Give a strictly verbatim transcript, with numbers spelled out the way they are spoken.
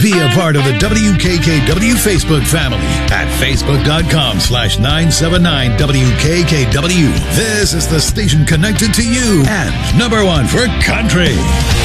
Be a part of the W K K W Facebook family at facebook.com slash 979 WKKW. This is the station connected to you and number one for country.